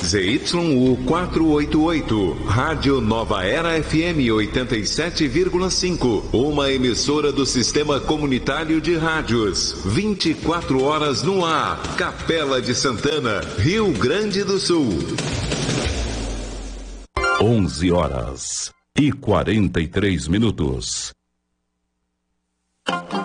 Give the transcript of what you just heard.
ZYU 488, Rádio Nova Era FM 87,5, uma emissora do Sistema Comunitário de Rádios, 24 horas no ar, Capela de Santana, Rio Grande do Sul. 11h43.